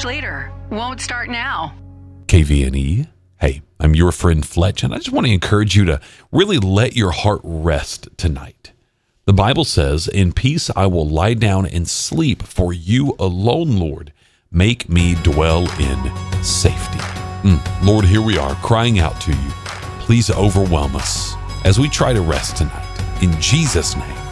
later. Won't start now. KVNE. Hey, I'm your friend Fletch, and I just want to encourage you to really let your heart rest tonight. The Bible says, "In peace I will lie down and sleep, for you alone, Lord, make me dwell in safety." Lord, here we are crying out to you. Please overwhelm us as we try to rest tonight. In Jesus' name.